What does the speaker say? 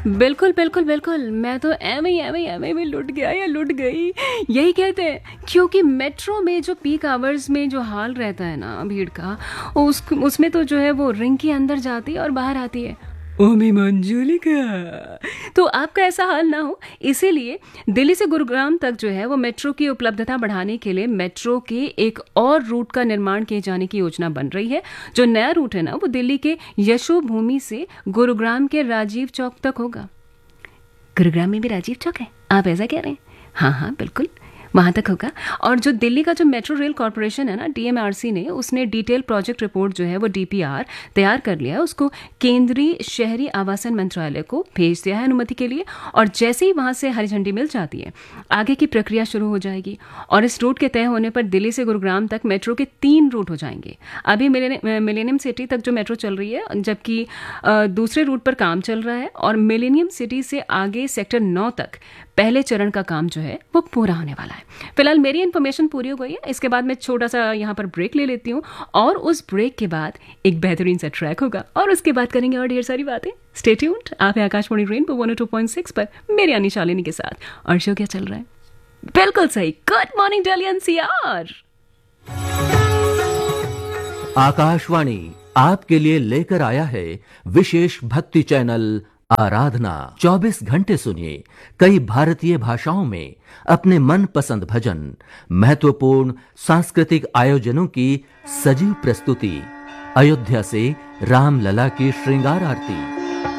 बिल्कुल बिल्कुल बिल्कुल, मैं तो एम में लुट गया या लुट गई, यही कहते हैं। क्योंकि मेट्रो में जो पीक आवर्स में जो हाल रहता है ना भीड़ का, उसमें तो जो है वो रिंग के अंदर जाती है और बाहर आती है। ओमी मंजुलिका, तो आपका ऐसा हाल ना हो, इसीलिए दिल्ली से गुरुग्राम तक जो है वो मेट्रो की उपलब्धता बढ़ाने के लिए मेट्रो के एक और रूट का निर्माण किए जाने की योजना बन रही है। जो नया रूट है ना वो दिल्ली के यशो भूमि से गुरुग्राम के राजीव चौक तक होगा। गुरुग्राम में भी राजीव चौक है, आप ऐसा कह रहे हैं? हाँ हाँ बिल्कुल, वहाँ तक होगा। और जो दिल्ली का जो मेट्रो रेल कॉरपोरेशन है ना, डीएमआरसी ने, उसने डिटेल प्रोजेक्ट रिपोर्ट जो है वो डीपीआर तैयार कर लिया है, उसको केंद्रीय शहरी आवासन मंत्रालय को भेज दिया है अनुमति के लिए। और जैसे ही वहाँ से हरी झंडी मिल जाती है, आगे की प्रक्रिया शुरू हो जाएगी। और इस रूट के तय होने पर दिल्ली से गुरुग्राम तक मेट्रो के 3 रूट हो जाएंगे। अभी मिलेनियम सिटी तक जो मेट्रो चल रही है, जबकि दूसरे रूट पर काम चल रहा है। और मिलेनियम सिटी से आगे सेक्टर 9 तक पहले चरण का काम जो है वो पूरा होने वाला है। फिलहाल मेरी इन्फॉर्मेशन पूरी हो गई है, इसके बाद मैं छोटा सा यहाँ पर ब्रेक ले लेती हूँ, और उस ब्रेक के बाद एक बेहतरीन सा ट्रैक होगा, और उसके बाद करेंगे और ढेर सारी बातें। स्टे ट्यून्ड, आप है आकाशवाणी रेनबो 102.6 पर मेरी यानी शालिनी के साथ। और शो क्या चल रहा है? बिल्कुल सही, good morning Delhi NCR. Akashvani आपके लिए लेकर आया है विशेष भक्ति चैनल आराधना। 24 घंटे सुनिए कई भारतीय भाषाओं में अपने मनपसंद भजन, महत्वपूर्ण सांस्कृतिक आयोजनों की सजीव प्रस्तुति, अयोध्या से रामलला की श्रृंगार आरती,